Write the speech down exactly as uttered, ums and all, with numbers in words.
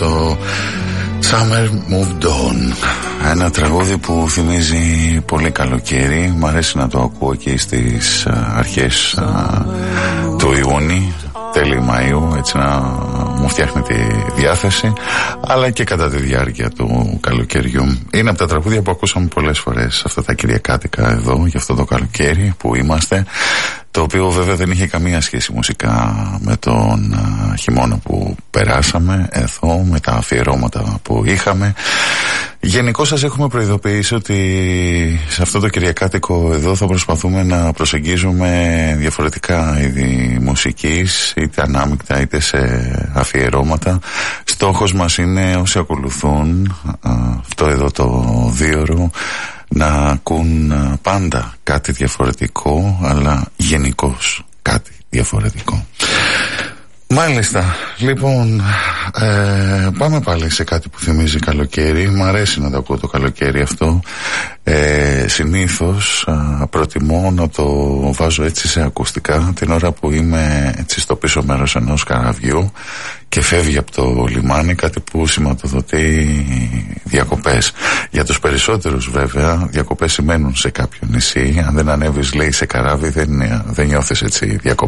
το Summer Moved On. Ένα τραγούδι που θυμίζει πολύ καλοκαίρι. Μ' αρέσει να το ακούω και στις αρχές του Ιούνιου, τέλη Μαΐου, έτσι να μου φτιάχνει τη διάθεση, αλλά και κατά τη διάρκεια του καλοκαιριού. Είναι από τα τραγούδια που ακούσαμε πολλές φορές αυτά τα κυριακάτικα εδώ, για αυτό το καλοκαίρι που είμαστε, το οποίο βέβαια δεν είχε καμία σχέση μουσικά με τον α, χειμώνα που περάσαμε εδώ, με τα αφιερώματα που είχαμε. Γενικώς σας έχουμε προειδοποιήσει ότι σε αυτό το κυριακάτικο εδώ θα προσπαθούμε να προσεγγίζουμε διαφορετικά είδη μουσικής, είτε ανάμεικτα είτε σε αφιερώματα. Στόχος μας είναι όσοι ακολουθούν α, αυτό εδώ το δίωρο να ακούν πάντα κάτι διαφορετικό, αλλά γενικώς κάτι διαφορετικό. Μάλιστα, λοιπόν, ε, πάμε πάλι σε κάτι που θυμίζει καλοκαίρι. Μ' αρέσει να το ακούω το καλοκαίρι αυτό. ε, Συνήθως α, προτιμώ να το βάζω έτσι σε ακουστικά την ώρα που είμαι έτσι στο πίσω μέρος ενός καραβιού και φεύγει από το λιμάνι, κάτι που σηματοδοτεί διακοπές. Για τους περισσότερους βέβαια διακοπές σημαίνουν σε κάποιο νησί. Αν δεν ανέβεις, λέει, σε καράβι, δεν, δεν νιώθεις έτσι διακοπές.